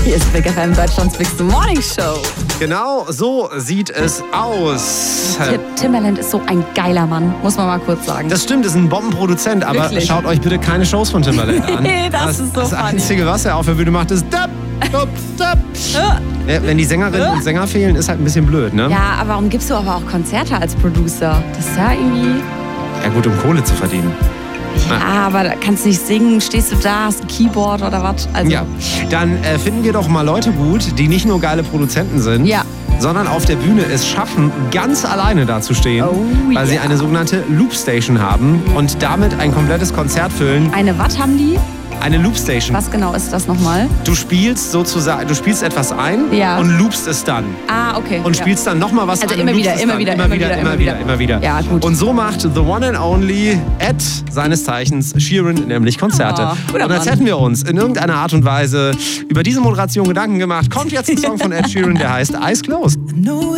Hier ist Big FM, Deutschlands Bigste Morning Show. Genau so sieht es aus. Timbaland ist so ein geiler Mann, muss man mal kurz sagen. Das stimmt, ist ein Bombenproduzent, aber Wirklich? Schaut euch bitte keine Shows von Timbaland an. Das ist so Das funny. Einzige, was er auf der Bühne macht, ist dab, dab, dab. Wenn die Sängerinnen und Sänger fehlen, ist halt ein bisschen blöd, ne? Ja, aber warum gibst du aber auch Konzerte als Producer? Das ist ja irgendwie... Ja gut, um Kohle zu verdienen. Ja, aber da kannst du nicht singen, stehst du da, hast ein Keyboard oder was? Also, Ja, dann finden wir doch mal Leute gut, die nicht nur geile Produzenten sind, Ja. sondern auf der Bühne es schaffen, ganz alleine dazustehen, weil sie ja. eine sogenannte Loopstation haben und damit ein komplettes Konzert füllen. Eine was haben die? Eine Loopstation. Was genau ist das nochmal? Du spielst sozusagen, du spielst etwas ein Ja. und loopst es dann. Ah, okay. Und spielst dann nochmal was Also an. immer und wieder, loopst es immer dann. wieder, immer wieder. Ja, gut. Und so macht The One and Only Ed, seines Zeichens Sheeran, nämlich Konzerte. guter Und als Mann. hätten wir uns in irgendeiner Art und Weise über diese Moderation Gedanken gemacht, kommt jetzt ein Song von Ed Sheeran, der heißt Eyes Closed.